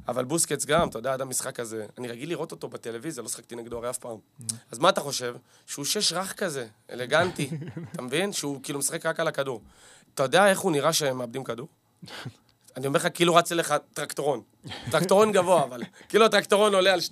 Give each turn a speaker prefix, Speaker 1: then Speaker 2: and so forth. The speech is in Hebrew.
Speaker 1: אבל בוסקץ גם, אתה יודע, עד המשחק הזה, אני רגיל לראות אותו בטלוויזיה, לא שחקתי נגדו הרי אף פעם. אז מה אתה חושב? שהוא שש רך כזה, אלגנטי, אתה מבין? שהוא כאילו משחק רק על הכדור. אתה יודע איך הוא נראה שהם מאבדים כדור? אני אומר לך, כאילו רץ אליך טרקטורון. טרקטורון גבוה, אבל כאילו הטרקטורון עולה על